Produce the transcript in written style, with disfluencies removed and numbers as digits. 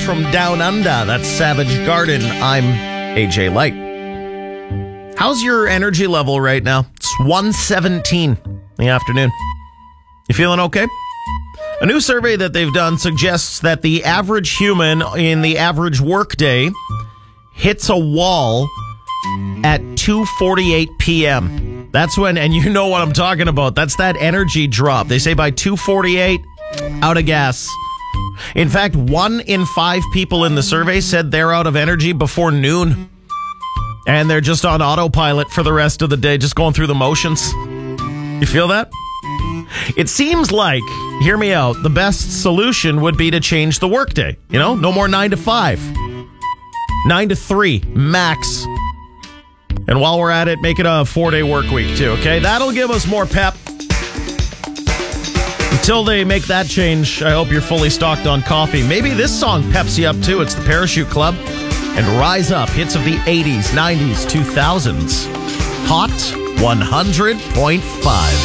from Down Under. That's Savage Garden. I'm AJ Light. How's your energy level right now? It's 1:17 in the afternoon. You feeling okay? A new survey that they've done suggests that the average human in the average workday hits a wall at 2:48 p.m. That's when, and you know what I'm talking about. That's that energy drop. They say by 2:48, out of gas. In fact, 1 in 5 people in the survey said they're out of energy before noon. And they're just on autopilot for the rest of the day, just going through the motions. You feel that? It seems like, hear me out, the best solution would be to change the workday. You know, no more 9 to 5. 9 to 3, max. And while we're at it, make it a 4-day work week too, okay? That'll give us more pep. Until they make that change, I hope you're fully stocked on coffee. Maybe this song peps you up too. It's the Parachute Club and Rise Up. Hits of the 80s, 90s, 2000s. Hot 100.5.